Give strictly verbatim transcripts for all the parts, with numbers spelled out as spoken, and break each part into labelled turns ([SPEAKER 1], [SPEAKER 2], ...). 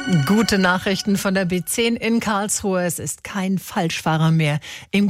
[SPEAKER 1] Gute Nachrichten von der B zehn in Karlsruhe. Es ist kein Falschfahrer mehr im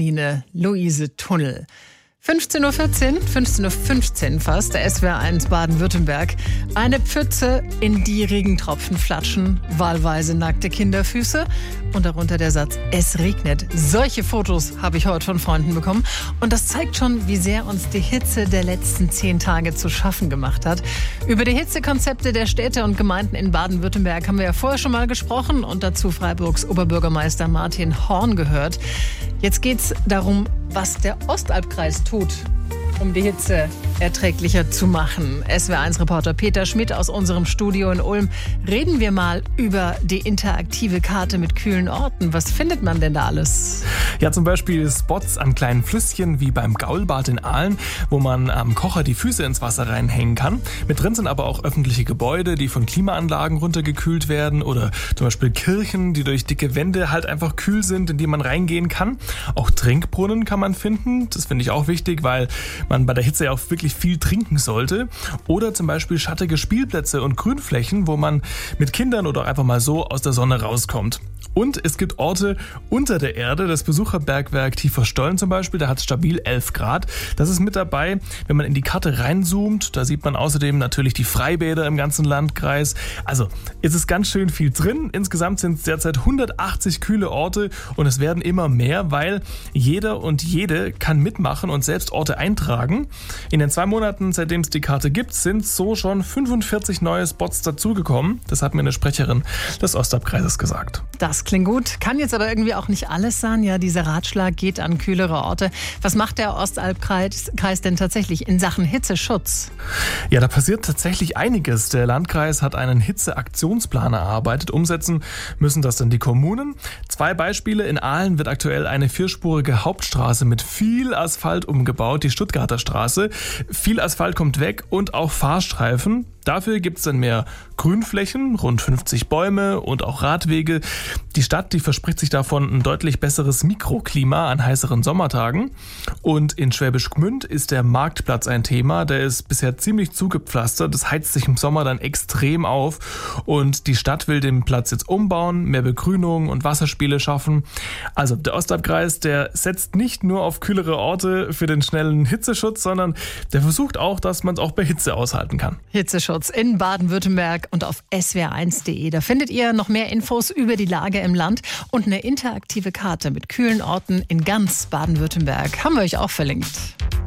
[SPEAKER 1] Caroline-Luise-Tunnel. fünfzehn Uhr vierzehn, fünfzehn Uhr fünfzehn fast, der S W R eins Baden-Württemberg. Eine Pfütze, in die Regentropfen flatschen, wahlweise nackte Kinderfüße und darunter der Satz, es regnet. Solche Fotos habe ich heute von Freunden bekommen und das zeigt schon, wie sehr uns die Hitze der letzten zehn Tage zu schaffen gemacht hat. Über die Hitzekonzepte der Städte und Gemeinden in Baden-Württemberg haben wir ja vorher schon mal gesprochen und dazu Freiburgs Oberbürgermeister Martin Horn gehört. Jetzt geht es darum, was der Ostalbkreis tut, um die Hitze erträglicher zu machen. S W R eins Reporter Peter Schmidt aus unserem Studio in Ulm. Reden wir mal über die interaktive Karte mit kühlen Orten. Was findet man denn da alles?
[SPEAKER 2] Ja, zum Beispiel Spots an kleinen Flüsschen wie beim Gaulbad in Aalen, wo man am Kocher die Füße ins Wasser reinhängen kann. Mit drin sind aber auch öffentliche Gebäude, die von Klimaanlagen runtergekühlt werden oder zum Beispiel Kirchen, die durch dicke Wände halt einfach kühl sind, in die man reingehen kann. Auch Trinkbrunnen kann man finden. Das finde ich auch wichtig, weil man bei der Hitze ja auch wirklich viel trinken sollte. Oder zum Beispiel schattige Spielplätze und Grünflächen, wo man mit Kindern oder einfach mal so aus der Sonne rauskommt. Und es gibt Orte unter der Erde, das Besucherbergwerk Tiefer Stollen zum Beispiel, da hat es stabil elf Grad. Das ist mit dabei, wenn man in die Karte reinzoomt. Da sieht man außerdem natürlich die Freibäder im ganzen Landkreis. Also es ist ganz schön viel drin. Insgesamt sind es derzeit hundertachtzig kühle Orte und es werden immer mehr, weil jeder und jede kann mitmachen und selbst Orte eintragen. In den zwei Monaten, seitdem es die Karte gibt, sind so schon fünfundvierzig neue Spots dazugekommen. Das hat mir eine Sprecherin des Ostalbkreises gesagt.
[SPEAKER 1] Das klingt gut. Kann jetzt aber irgendwie auch nicht alles sein. Ja, dieser Ratschlag geht an kühlere Orte. Was macht der Ostalbkreis Kreis denn tatsächlich in Sachen Hitzeschutz?
[SPEAKER 2] Ja, da passiert tatsächlich einiges. Der Landkreis hat einen Hitzeaktionsplan erarbeitet. Umsetzen müssen das dann die Kommunen. Zwei Beispiele. In Aalen wird aktuell eine vierspurige Hauptstraße mit viel Asphalt umgebaut, die Stuttgarter Straße. Viel Asphalt kommt weg und auch Fahrstreifen. Dafür gibt es dann mehr Grünflächen, rund fünfzig Bäume und auch Radwege. Die Stadt, die verspricht sich davon ein deutlich besseres Mikroklima an heißeren Sommertagen. Und in Schwäbisch Gmünd ist der Marktplatz ein Thema. Der ist bisher ziemlich zugepflastert. Das heizt sich im Sommer dann extrem auf. Und die Stadt will den Platz jetzt umbauen, mehr Begrünung und Wasserspiele schaffen. Also der Ostalbkreis, der setzt nicht nur auf kühlere Orte für den schnellen Hitzeschutz, sondern der versucht auch, dass man es auch bei Hitze aushalten kann.
[SPEAKER 1] Hitzeschutz in Baden-Württemberg und auf S W R eins punkt de. Da findet ihr noch mehr Infos über die Lage im Land und eine interaktive Karte mit kühlen Orten in ganz Baden-Württemberg. Haben wir euch auch verlinkt.